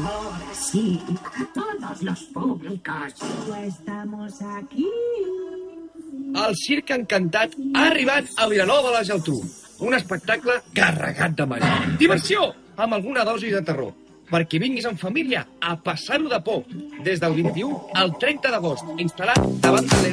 Ahora sí, todos los públicos. Estamos aquí. El Circ Encantat ha arribat a Vilanova de la Geltrú. Un espectacle carregat de màgia. Diversió, amb alguna dosi de terror. Perquè vinguis en família a passar-ho de por. Des del 21 al 30 d'agost, instal·lat davant de